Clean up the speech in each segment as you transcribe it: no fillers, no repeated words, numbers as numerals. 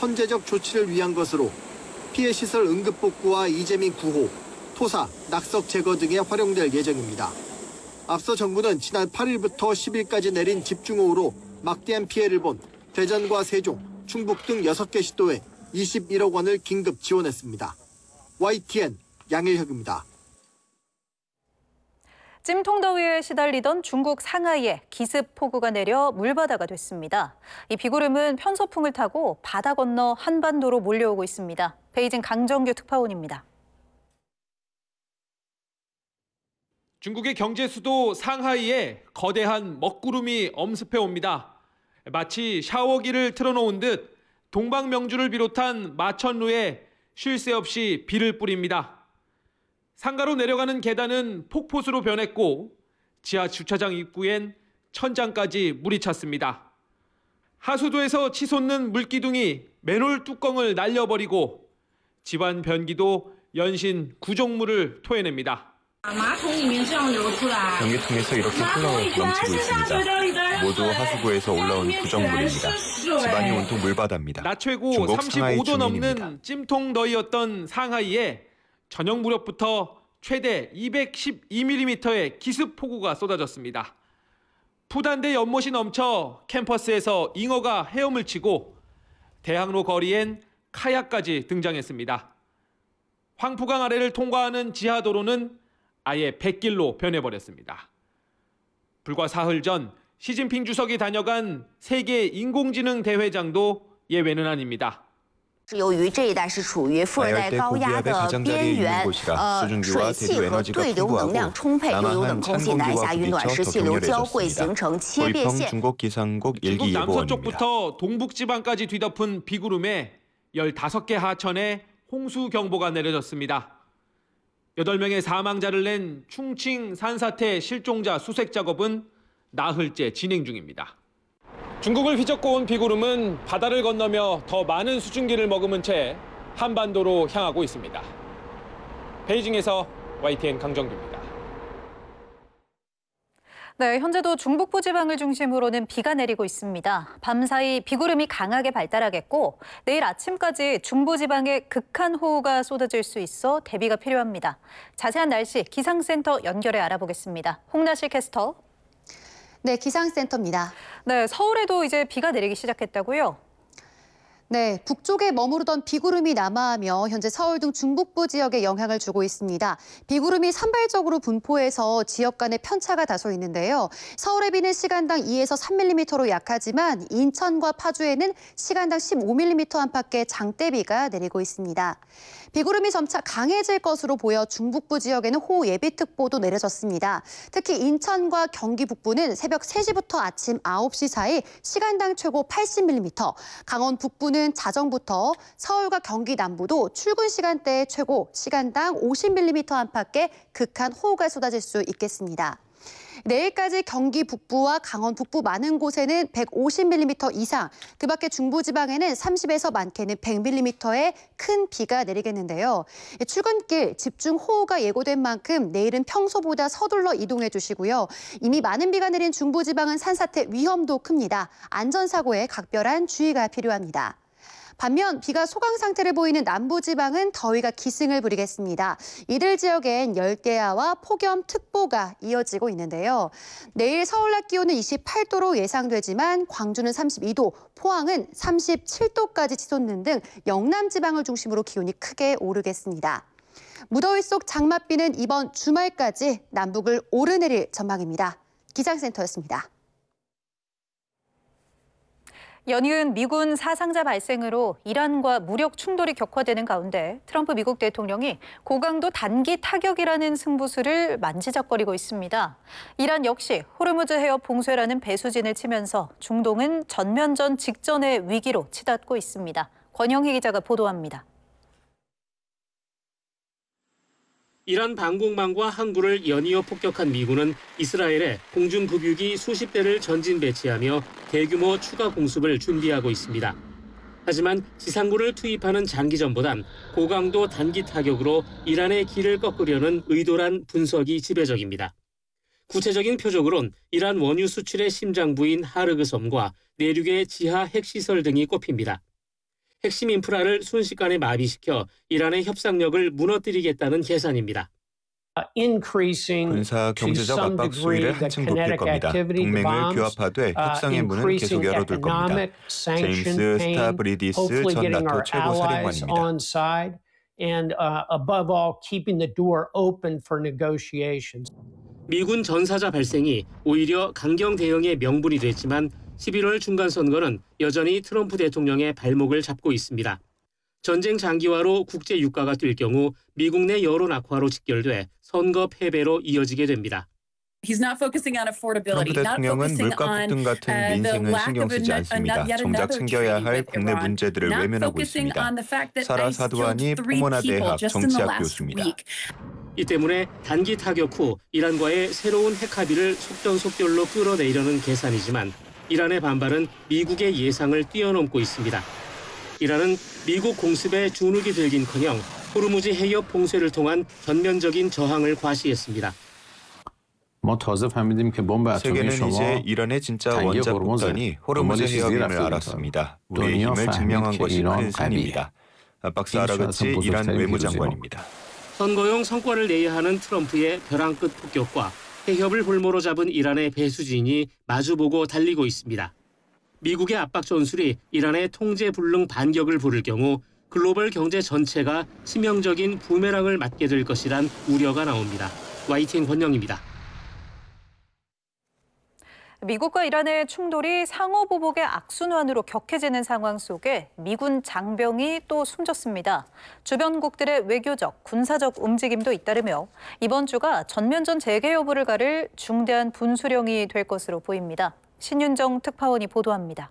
선제적 조치를 위한 것으로 피해 시설 응급 복구와 이재민 구호, 토사, 낙석 제거 등에 활용될 예정입니다. 앞서 정부는 지난 8일부터 10일까지 내린 집중호우로 막대한 피해를 본 대전과 세종, 충북 등 6개 시도에 21억 원을 긴급 지원했습니다. YTN 양일혁입니다. 찜통더위에 시달리던 중국 상하이에 기습폭우가 내려 물바다가 됐습니다. 이 비구름은 편서풍을 타고 바다 건너 한반도로 몰려오고 있습니다. 베이징 강정규 특파원입니다. 중국의 경제 수도 상하이에 거대한 먹구름이 엄습해 옵니다. 마치 샤워기를 틀어놓은 듯 동방명주를 비롯한 마천루에 쉴 새 없이 비를 뿌립니다. 상가로 내려가는 계단은 폭포수로 변했고 지하 주차장 입구엔 천장까지 물이 찼습니다. 하수도에서 치솟는 물기둥이 맨홀 뚜껑을 날려버리고 집안 변기도 연신 구정물을 토해냅니다. 변기통에서 이렇게 흘러 넘치고 있습니다. 모두 하수구에서 올라온 구정물입니다. 집안이 온통 물바다입니다. 낮 최고 35도 넘는 찜통더위였던 상하이에 저녁 무렵부터 최대 212mm의 기습폭우가 쏟아졌습니다. 푸단대 연못이 넘쳐 캠퍼스에서 잉어가 헤엄을 치고 대학로 거리엔 카약까지 등장했습니다. 황푸강 아래를 통과하는 지하도로는 아예 뱃길로 변해버렸습니다. 불과 사흘 전 시진핑 주석이 다녀간 세계 인공지능 대회장도 예외는 아닙니다. 由于这一带是处于副热带高压的边缘，水汽和对流能量充沛，又有冷空气南下与暖湿气流交汇，形成切变线。 중국 남서쪽부터 동북지방까지 뒤덮은 비구름에 15개 하천에 홍수경보가 내려졌습니다. 8명의 사망자를 낸 충칭 산사태 실종자 수색 작업은 나흘째 진행 중입니다. 중국을 휘젓고 온 비구름은 바다를 건너며 더 많은 수증기를 머금은 채 한반도로 향하고 있습니다. 베이징에서 YTN 강정규입니다. 네, 현재도 중북부 지방을 중심으로는 비가 내리고 있습니다. 밤사이 비구름이 강하게 발달하겠고 내일 아침까지 중부 지방에 극한호우가 쏟아질 수 있어 대비가 필요합니다. 자세한 날씨 기상센터 연결해 알아보겠습니다. 홍나실 캐스터. 네, 기상센터입니다. 네, 서울에도 이제 비가 내리기 시작했다고요? 네, 북쪽에 머무르던 비구름이 남하하며 현재 서울 등 중북부 지역에 영향을 주고 있습니다. 비구름이 산발적으로 분포해서 지역 간의 편차가 다소 있는데요. 서울의 비는 시간당 2에서 3mm로 약하지만 인천과 파주에는 시간당 15mm 안팎의 장대비가 내리고 있습니다. 비구름이 점차 강해질 것으로 보여 중북부 지역에는 호우 예비특보도 내려졌습니다. 특히 인천과 경기 북부는 새벽 3시부터 아침 9시 사이 시간당 최고 80mm, 강원 북부는 자정부터 서울과 경기 남부도 출근 시간대에 최고 시간당 50mm 안팎의 극한 호우가 쏟아질 수 있겠습니다. 내일까지 경기 북부와 강원 북부 많은 곳에는 150mm 이상, 그 밖에 중부지방에는 30에서 많게는 100mm의 큰 비가 내리겠는데요. 출근길 집중호우가 예고된 만큼 내일은 평소보다 서둘러 이동해 주시고요. 이미 많은 비가 내린 중부지방은 산사태 위험도 큽니다. 안전사고에 각별한 주의가 필요합니다. 반면 비가 소강 상태를 보이는 남부지방은 더위가 기승을 부리겠습니다. 이들 지역엔 열대야와 폭염특보가 이어지고 있는데요. 내일 서울 낮 기온은 28도로 예상되지만 광주는 32도, 포항은 37도까지 치솟는 등 영남 지방을 중심으로 기온이 크게 오르겠습니다. 무더위 속 장맛비는 이번 주말까지 남북을 오르내릴 전망입니다. 기상센터였습니다. 연이은 미군 사상자 발생으로 이란과 무력 충돌이 격화되는 가운데 트럼프 미국 대통령이 고강도 단기 타격이라는 승부수를 만지작거리고 있습니다. 이란 역시 호르무즈 해협 봉쇄라는 배수진을 치면서 중동은 전면전 직전의 위기로 치닫고 있습니다. 권영희 기자가 보도합니다. 이란 방공망과 항구를 연이어 폭격한 미군은 이스라엘에 공중 급유기 수십 대를 전진 배치하며 대규모 추가 공습을 준비하고 있습니다. 하지만 지상군을 투입하는 장기전보단 고강도 단기 타격으로 이란의 길을 꺾으려는 의도란 분석이 지배적입니다. 구체적인 표적으론 이란 원유 수출의 심장부인 하르그 섬과 내륙의 지하 핵시설 등이 꼽힙니다. 핵심 인프라를 순식간에 마비시켜 이란의 협상력을 무너뜨리겠다는 계산입니다. 군사 경제적 압박 수위를 한층 높일 겁니다. 동맹을 규합화돼 협상의 문은 계속 열어둘 겁니다. 제임스 스타브리디스 전 나토 최고 사령관입니다. 미군 전사자 발생이 오히려 강경 대응의 명분이 됐지만 11월 중간 선거는 여전히 트럼프 대통령의 발목을 잡고 있습니다. 전쟁 장기화로 국제 유가가 뛸 경우 미국 내 여론 악화로 직결돼 선거 패배로 이어지게 됩니다. 트럼프 대통령은 물가 급등 같은 민생은 신경 쓰지 않습니다. 정작 챙겨야 할 국내 문제들을 외면하고 있습니다. 사라 사두아니 포모나 대학 정치학 교수입니다. 이 때문에 단기 타격 후 이란과의 새로운 핵 합의를 속전속결로 끌어내려는 계산이지만 이란의 반발은 미국의 예상을 뛰어넘고 있습니다. 이란은 미국 공습에 주눅이 들긴커녕 호르무즈 해협 봉쇄를 통한 전면적인 저항을 과시했습니다. 세계는 이제 이란의 진짜 원자 폭탄이 호르무즈 해협임을 알았습니다. 우리의 힘을 증명한 것이 큰 산입니다. 박스 아라그치 이란 외무장관입니다. 선거용 성과를 내야 하는 트럼프의 벼랑 끝 폭격과 해협을 볼모로 잡은 이란의 배수진이 마주보고 달리고 있습니다. 미국의 압박 전술이 이란의 통제 불능 반격을 부를 경우 글로벌 경제 전체가 치명적인 부메랑을 맞게 될 것이란 우려가 나옵니다. YTN 권영입니다. 미국과 이란의 충돌이 상호보복의 악순환으로 격해지는 상황 속에 미군 장병이 또 숨졌습니다. 주변국들의 외교적, 군사적 움직임도 잇따르며 이번 주가 전면전 재개 여부를 가를 중대한 분수령이 될 것으로 보입니다. 신윤정 특파원이 보도합니다.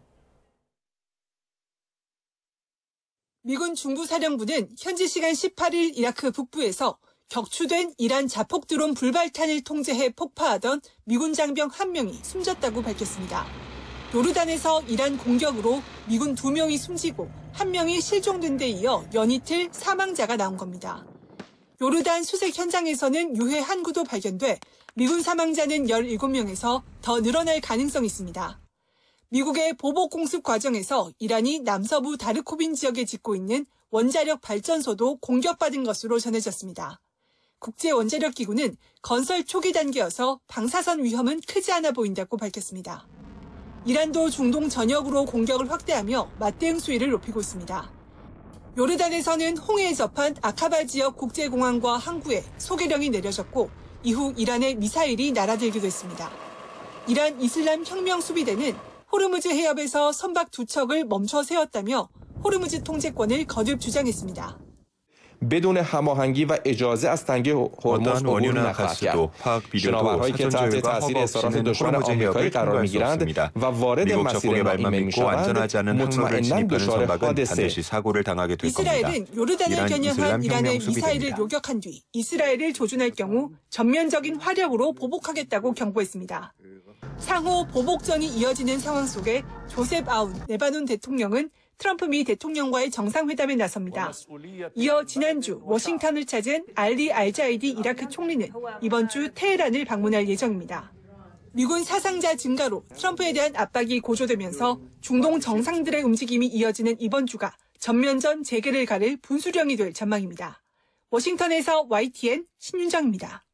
미군 중부사령부는 현지 시간 18일 이라크 북부에서 격추된 이란 자폭 드론 불발탄을 통제해 폭파하던 미군 장병 1명이 숨졌다고 밝혔습니다. 요르단에서 이란 공격으로 미군 2명이 숨지고 1명이 실종된 데 이어 연이틀 사망자가 나온 겁니다. 요르단 수색 현장에서는 유해 한 구도 발견돼 미군 사망자는 17명에서 더 늘어날 가능성이 있습니다. 미국의 보복 공습 과정에서 이란이 남서부 다르코빈 지역에 짓고 있는 원자력 발전소도 공격받은 것으로 전해졌습니다. 국제원자력기구는 건설 초기 단계여서 방사선 위험은 크지 않아 보인다고 밝혔습니다. 이란도 중동 전역으로 공격을 확대하며 맞대응 수위를 높이고 있습니다. 요르단에서는 홍해에 접한 아카바 지역 국제공항과 항구에 소개령이 내려졌고 이후 이란의 미사일이 날아들기도 했습니다. 이란 이슬람 혁명 수비대는 호르무즈 해협에서 선박 2척을 멈춰 세웠다며 호르무즈 통제권을 거듭 주장했습니다. بدون هماهنگی و اجازه از تنگه هرمز عبور نخواهد کرد. شناورهایی که تحت تاثیر اصرارات دشمن آمریکایی قرار می‌گیرند و وارد مسیر معین می‌شوند مطمئناً دچار حادثه 이스라엘은 요르단을 겨냥한 이란의 미사일을 요격한 뒤 이스라엘을 조준할 경우 전면적인 화력으로 보복하겠다고 경고했습니다. 상호 보복전이 이어지는 상황 속에 조셉 아운 레바논 대통령은 트럼프 미 대통령과의 정상회담에 나섭니다. 이어 지난주 워싱턴을 찾은 알리 알자이디 이라크 총리는 이번 주 테헤란을 방문할 예정입니다. 미군 사상자 증가로 트럼프에 대한 압박이 고조되면서 중동 정상들의 움직임이 이어지는 이번 주가 전면전 재개를 가를 분수령이 될 전망입니다. 워싱턴에서 YTN 신윤정입니다.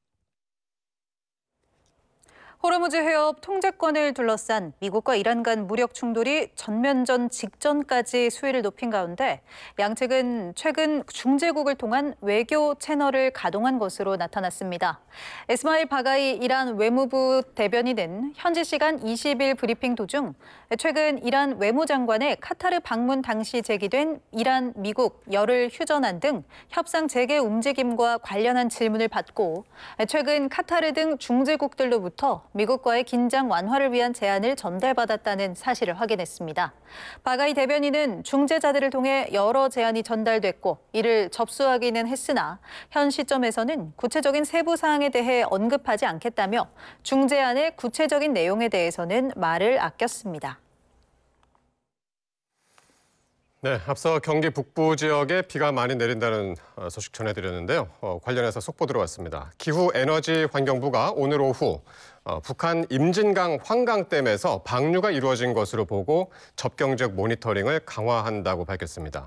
호르무즈 해협 통제권을 둘러싼 미국과 이란 간 무력 충돌이 전면전 직전까지 수위를 높인 가운데 양측은 최근 중재국을 통한 외교 채널을 가동한 것으로 나타났습니다. 에스마일 바가이 이란 외무부 대변인은 현지 시간 20일 브리핑 도중 최근 이란 외무장관의 카타르 방문 당시 제기된 이란, 미국, 열을 휴전안 등 협상 재개 움직임과 관련한 질문을 받고 최근 카타르 등 중재국들로부터 미국과의 긴장 완화를 위한 제안을 전달받았다는 사실을 확인했습니다. 바가이 대변인은 중재자들을 통해 여러 제안이 전달됐고 이를 접수하기는 했으나 현 시점에서는 구체적인 세부 사항에 대해 언급하지 않겠다며 중재안의 구체적인 내용에 대해서는 말을 아꼈습니다. 네, 앞서 경기 북부 지역에 비가 많이 내린다는 소식 전해드렸는데요. 관련해서 속보 들어왔습니다. 기후에너지환경부가 오늘 오후 북한 임진강 환강댐에서 방류가 이루어진 것으로 보고 접경지역 모니터링을 강화한다고 밝혔습니다.